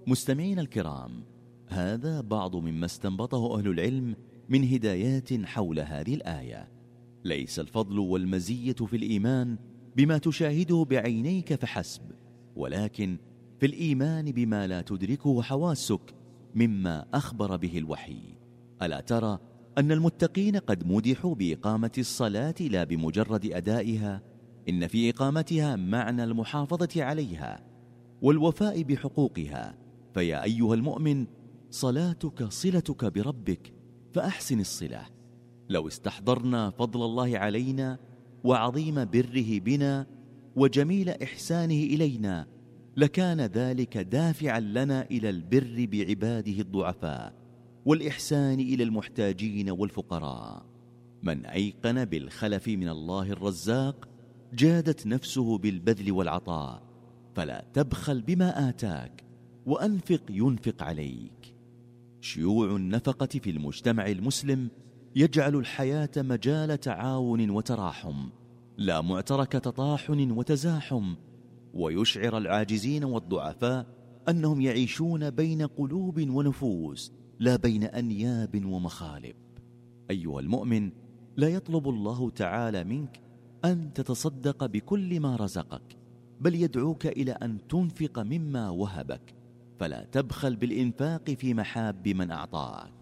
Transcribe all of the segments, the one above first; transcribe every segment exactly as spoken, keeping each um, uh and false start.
مستمعينا الكرام، هذا بعض مما استنبطه أهل العلم من هدايات حول هذه الآية. ليس الفضل والمزية في الإيمان بما تشاهده بعينيك فحسب، ولكن في الإيمان بما لا تدركه حواسك مما أخبر به الوحي. ألا ترى أن المتقين قد مدحوا بإقامة الصلاة لا بمجرد أدائها، إن في إقامتها معنى المحافظة عليها والوفاء بحقوقها. فيا أيها المؤمن، صلاتك صلتك بربك، فأحسن الصلة. لو استحضرنا فضل الله علينا وعظيم بره بنا وجميل إحسانه إلينا، لكان ذلك دافعا لنا إلى البر بعباده الضعفاء والإحسان إلى المحتاجين والفقراء. من أيقن بالخلف من الله الرزاق جادت نفسه بالبذل والعطاء، فلا تبخل بما آتاك وأنفق ينفق عليك. شيوع النفقة في المجتمع المسلم يجعل الحياة مجال تعاون وتراحم، لا معترك تطاحن وتزاحم، ويشعر العاجزين والضعفاء أنهم يعيشون بين قلوب ونفوس لا بين أنياب ومخالب. أيها المؤمن، لا يطلب الله تعالى منك أن تتصدق بكل ما رزقك، بل يدعوك إلى أن تنفق مما وهبك، فلا تبخل بالإنفاق في محاب من أعطاك.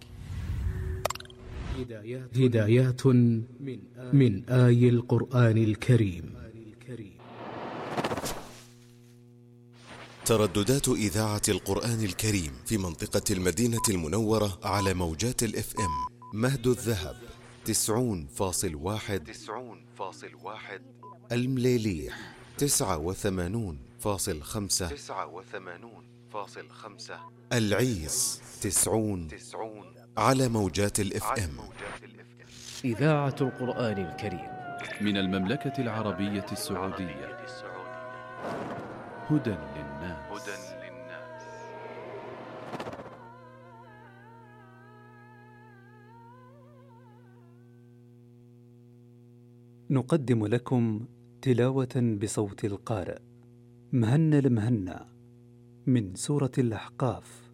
هدايات من آي القرآن الكريم. ترددات إذاعة القرآن الكريم في منطقة المدينة المنورة على موجات الاف ام مهد الذهب تسعون فاصل واحد تسعون فاصل واحد، المليليح تسعة وثمانون فاصل خمسة تسعة وثمانون فاصل خمسة، العيس تسعون تسعون على موجات الاف ام. إذاعة القرآن الكريم من المملكة العربية السعودية. هدى للناس. هدى للناس. نقدم لكم تلاوة بصوت القارئ مهنا المهنا من سورة الأحقاف.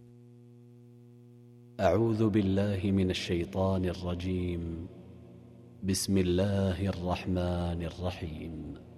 أعوذ بالله من الشيطان الرجيم. بسم الله الرحمن الرحيم.